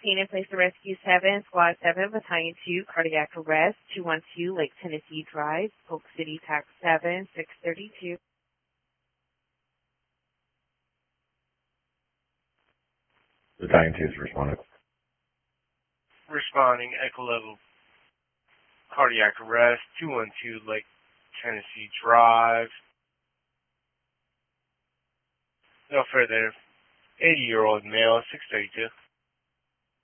16 in place of Rescue 7, Squad 7, Battalion 2, cardiac arrest, 212 Lake Tennessee Drive, Polk City, TAC 7, 632. Battalion 2 is responding. Responding, Echo Level, cardiac arrest, 212 Lake Tennessee Drive. No further, 80-year-old male, 632.